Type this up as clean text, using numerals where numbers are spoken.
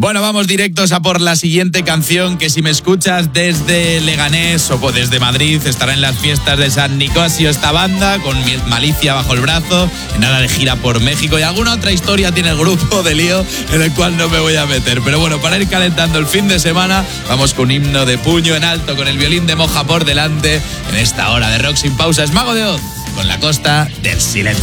Bueno, vamos directos a por la siguiente canción, que si me escuchas desde Leganés o desde Madrid, estará en las fiestas de San Nicasio esta banda, con Malicia bajo el brazo, en nada de gira por México, y alguna otra historia tiene el grupo de lío en el cual no me voy a meter. Pero bueno, para ir calentando el fin de semana, vamos con un himno de puño en alto, con el violín de Moja por delante, en esta hora de Rock Sin Pausa. Es Mago de Oz, con La Costa del Silencio.